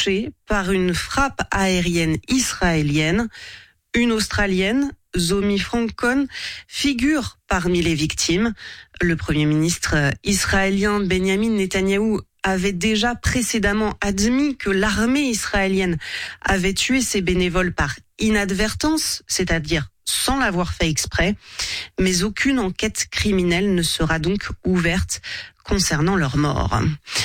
touchés par une frappe aérienne israélienne. Une Australienne, Zomi Francon, figure parmi les victimes. Le Premier ministre israélien Benjamin Netanyahou avait déjà précédemment admis que l'armée israélienne avait tué ses bénévoles par inadvertance, c'est-à-dire sans l'avoir fait exprès, mais aucune enquête criminelle ne sera donc ouverte concernant leur mort.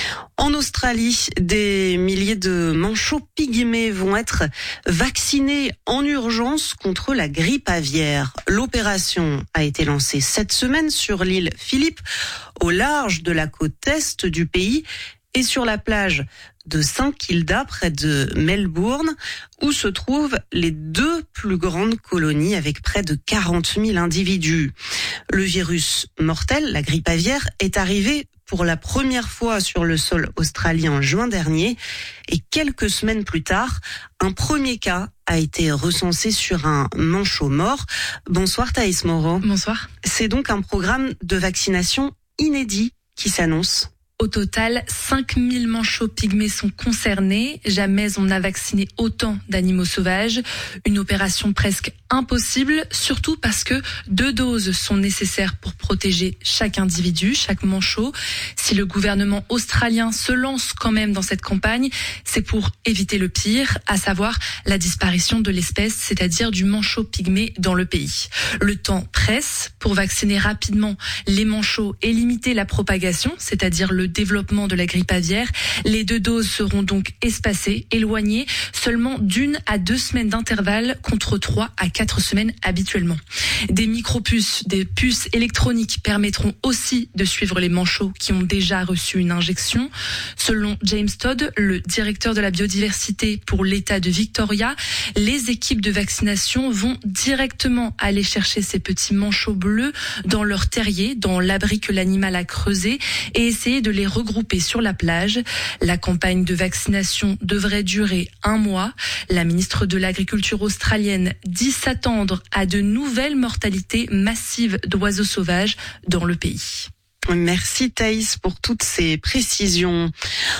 En Australie, des milliers de manchots pygmées vont être vaccinés en urgence contre la grippe aviaire. L'opération a été lancée cette semaine sur l'île Phillip, au large de la côte est du pays, et sur la plage de St Kilda, près de Melbourne, où se trouvent les deux plus grandes colonies avec près de 40 000 individus. Le virus mortel, la grippe aviaire, est arrivé pour la première fois sur le sol australien en juin dernier, et quelques semaines plus tard, un premier cas a été recensé sur un manchot mort. Bonsoir Thaïs Moreau. Bonsoir. C'est donc un programme de vaccination inédit qui s'annonce. Au total, 5000 manchots pygmées sont concernés. Jamais on n'a vacciné autant d'animaux sauvages. Une opération presque impossible, surtout parce que 2 doses sont nécessaires pour protéger chaque individu, chaque manchot. Si le gouvernement australien se lance quand même dans cette campagne, c'est pour éviter le pire, à savoir la disparition de l'espèce, c'est-à-dire du manchot pygmée dans le pays. Le temps presse pour vacciner rapidement les manchots et limiter la propagation, c'est-à-dire le développement de la grippe aviaire. Les 2 doses seront donc espacées, éloignées, seulement d'1 à 2 semaines d'intervalle contre 3 à 4 semaines habituellement. Des micropuces, des puces électroniques permettront aussi de suivre les manchots qui ont déjà reçu une injection. Selon James Todd, le directeur de la biodiversité pour l'État de Victoria, les équipes de vaccination vont directement aller chercher ces petits manchots bleus dans leur terrier, dans l'abri que l'animal a creusé, et essayer de les regrouper sur la plage. La campagne de vaccination devrait durer 1 mois. La ministre de l'Agriculture australienne dit s'attendre à de nouvelles mortalités massives d'oiseaux sauvages dans le pays. Merci Thaïs pour toutes ces précisions.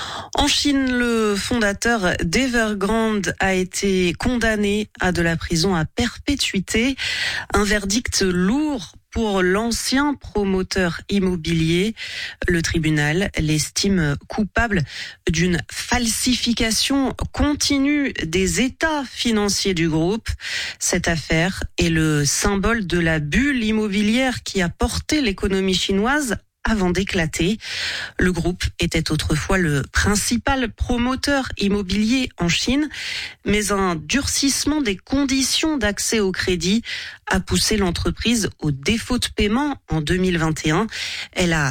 En Chine, le fondateur d'Evergrande a été condamné à de la prison à perpétuité. Un verdict lourd pour l'ancien promoteur immobilier. Le tribunal l'estime coupable d'une falsification continue des états financiers du groupe. Cette affaire est le symbole de la bulle immobilière qui a porté l'économie chinoise avant d'éclater. Le groupe était autrefois le principal promoteur immobilier en Chine, mais un durcissement des conditions d'accès au crédit a poussé l'entreprise au défaut de paiement en 2021. Elle a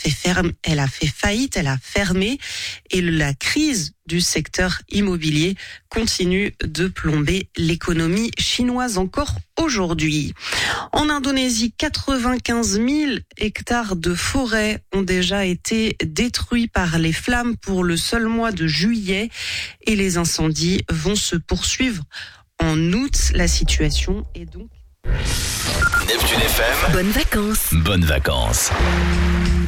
fait faillite, elle a fermé, et la crise du secteur immobilier continue de plomber l'économie chinoise encore aujourd'hui. En Indonésie, 95 000 hectares de forêt ont déjà été détruits par les flammes pour le seul mois de juillet, et les incendies vont se poursuivre en août. La situation est donc... Neptune FM. Bonnes vacances. Bonnes vacances.